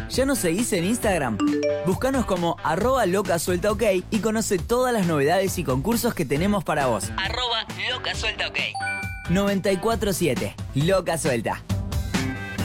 ¿Ya nos seguís en Instagram? Búscanos como @locasueltaok y conoce todas las novedades y concursos que tenemos para vos. @locasueltaok. 94.7 Loca Suelta.